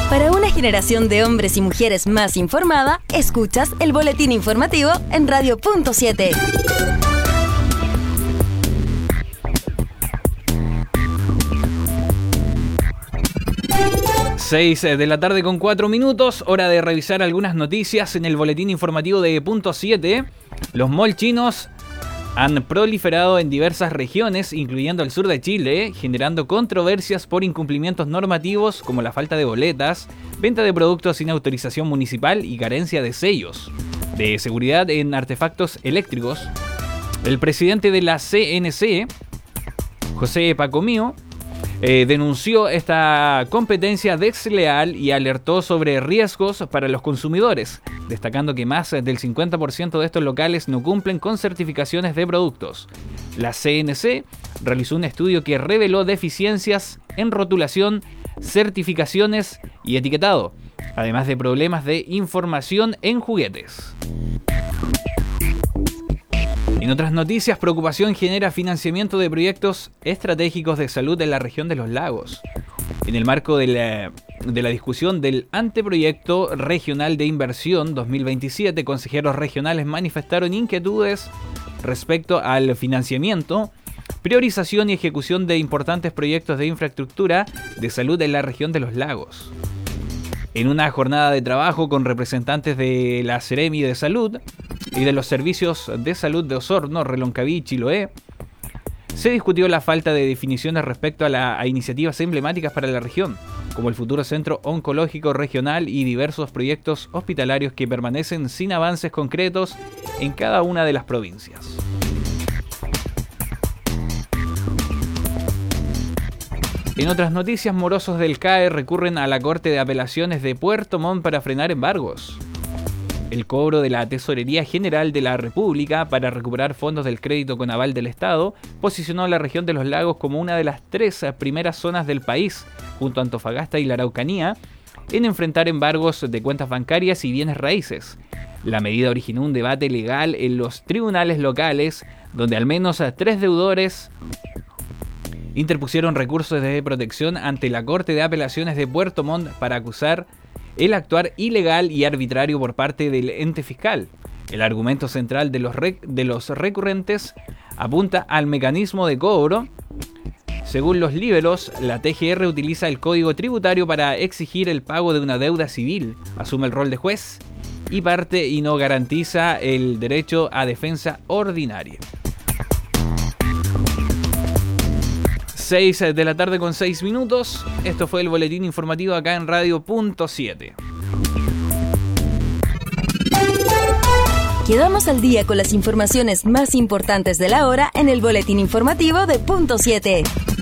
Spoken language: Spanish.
Para una generación de hombres y mujeres más informada, escuchas el boletín informativo en Radio Punto 7. 6 de la tarde con 4 minutos, hora de revisar algunas noticias en el boletín informativo de Punto 7. Los malls chinos han proliferado en diversas regiones, incluyendo el sur de Chile, generando controversias por incumplimientos normativos como la falta de boletas, venta de productos sin autorización municipal y carencia de sellos de seguridad en artefactos eléctricos. El presidente de la CNC, José Pacomio, denunció esta competencia desleal y alertó sobre riesgos para los consumidores, destacando que más del 50% de estos locales no cumplen con certificaciones de productos. La CNC realizó un estudio que reveló deficiencias en rotulación, certificaciones y etiquetado, además de problemas de información en juguetes. En otras noticias, preocupación genera financiamiento de proyectos estratégicos de salud en la región de los lagos. En el marco de la discusión del anteproyecto regional de inversión 2027, consejeros regionales manifestaron inquietudes respecto al financiamiento, priorización y ejecución de importantes proyectos de infraestructura de salud en la región de los lagos. En una jornada de trabajo con representantes de la Seremi de Salud y de los servicios de salud de Osorno, Reloncaví y Chiloé, se discutió la falta de definiciones respecto a iniciativas emblemáticas para la región, como el futuro Centro Oncológico Regional y diversos proyectos hospitalarios que permanecen sin avances concretos en cada una de las provincias. En otras noticias, morosos del CAE recurren a la Corte de Apelaciones de Puerto Montt para frenar embargos. El cobro de la Tesorería General de la República para recuperar fondos del crédito con aval del Estado posicionó a la región de los lagos como una de las 3 primeras zonas del país, junto a Antofagasta y la Araucanía, en enfrentar embargos de cuentas bancarias y bienes raíces. La medida originó un debate legal en los tribunales locales, donde al menos 3 deudores interpusieron recursos de protección ante la Corte de Apelaciones de Puerto Montt para acusar el actuar ilegal y arbitrario por parte del ente fiscal. El argumento central de los recurrentes apunta al mecanismo de cobro. Según los líberos, la TGR utiliza el Código Tributario para exigir el pago de una deuda civil, asume el rol de juez y parte y no garantiza el derecho a defensa ordinaria. 6 de la tarde con 6 minutos. Esto fue el boletín informativo acá en Radio Punto 7. Quedamos al día con las informaciones más importantes de la hora en el boletín informativo de Punto 7.